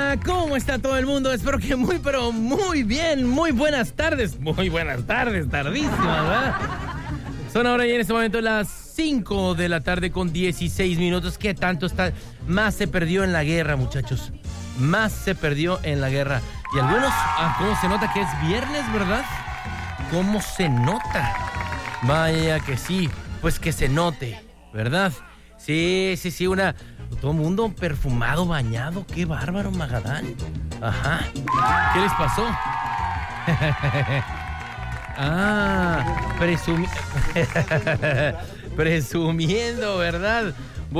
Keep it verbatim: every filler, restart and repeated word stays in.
Hola, ¿cómo está todo el mundo? Espero que muy, pero muy bien. Muy buenas tardes. Muy buenas tardes, tardísimas, ¿verdad? Son ahora y en este momento las cinco de la tarde con dieciséis minutos. ¿Qué tanto está? Más se perdió en la guerra, muchachos. Más se perdió en la guerra. Y algunos, ah, ¿cómo se nota que es viernes, verdad? ¿Cómo se nota? Vaya que sí, pues que se note, ¿verdad? Sí, sí, sí, una... Todo el mundo perfumado, bañado. ¡Qué bárbaro, Magadán! Ajá. ¿Qué les pasó? ah, presumi... presumiendo, ¿verdad?